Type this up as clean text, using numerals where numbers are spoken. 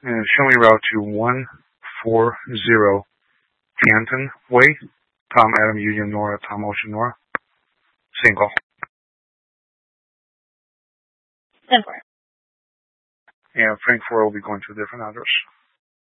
And show me route to 140 Canton Way, Tom Adam Union Nora, Tom Ocean Nora. Single. 10-4. And Frank 4 will be going to a different address.